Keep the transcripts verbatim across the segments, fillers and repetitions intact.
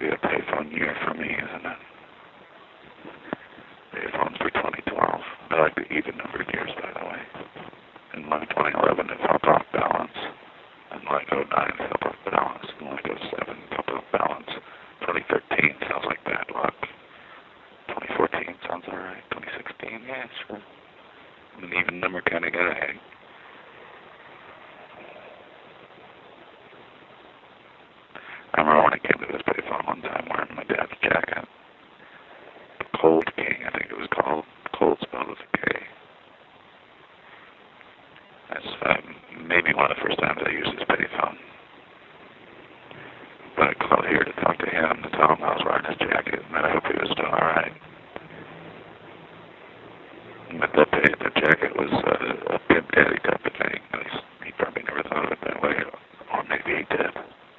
be a payphone year for me, isn't it? Payphones for twenty twelve. I like the even numbered years, by the way. In like twenty eleven, it felt off balance. And like oh nine, it felt off balance. And like oh seven, it felt off balance. twenty thirteen sounds like bad luck. twenty fourteen sounds alright. twenty sixteen, yeah, sure. An even number kind of gotta hang. I remember when I came to this payphone one time wearing my dad's jacket. The Cold King, I think it was called. Cold spelled with a K. That's uh, maybe one of the first times I used his payphone. But I called here to talk to him to tell him I was wearing his jacket and that I hope he was doing alright. But that, pay, that jacket was uh, a Pimp Daddy type of thing. At least he probably never thought of it that way. Or maybe he did.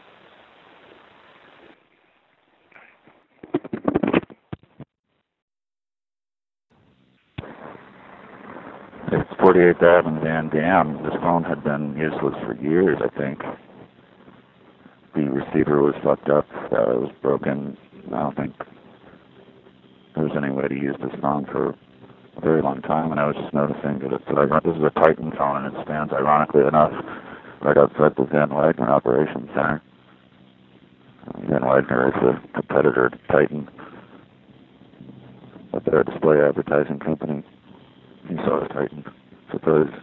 It's forty-eighth Avenue, Van Dam. This phone had been useless for years, I think. The receiver was fucked up. Uh, it was broken. I don't think there was any way to use this phone for a very long time, and I was just noticing that it's, uh, this is a Titan phone, and it stands, ironically enough, right outside the Van Wagner Operations Center. Uh, Van Wagner is a competitor to Titan, but they're a display advertising company. And so is Titan. So it's always,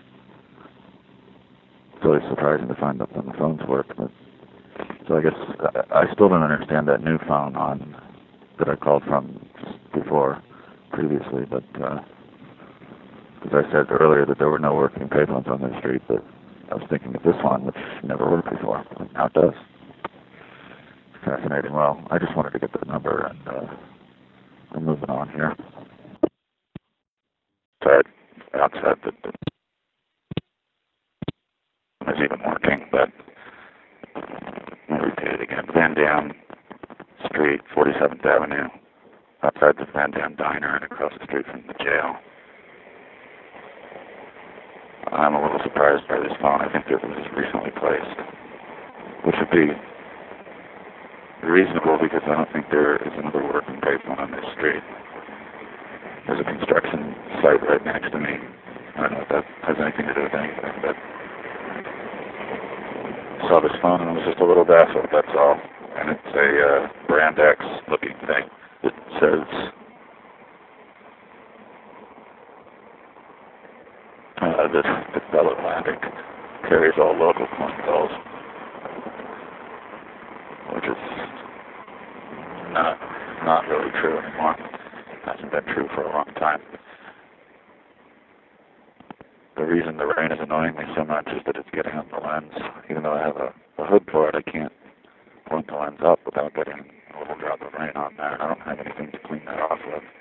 it's always surprising to find out when the phones work. But, so I guess I, I still don't understand that new phone on that I called from before, previously, but uh, because I said earlier that there were no working payphones on the street, but I was thinking of this one, which never worked before. Now it does. It's fascinating. Well, I just wanted to get the number, and uh, we're moving on here. Outside, outside the, the is even working, but I'll repeat it again. Van Dam Street, forty-seventh Avenue, outside the Van Dam Diner and across the street from the jail. I'm a little surprised by this phone. I think it was recently placed, which would be reasonable because I don't think there is another working payphone on this street. There's a construction site right next to me. I don't know if that has anything to do with anything, but I saw this phone and it was just a little baffled, that's all. And it's a uh, Brand X looking thing. It says uh, this, this Bell Atlantic carries all local phone calls, which is not, not really true anymore. Hasn't been true for a long time. The reason the rain is annoying me so much is that it's getting on the lens. Even though I have a, a hood for it, I can't point the lens up without getting a little drop of rain on there. I don't have anything to clean that off with.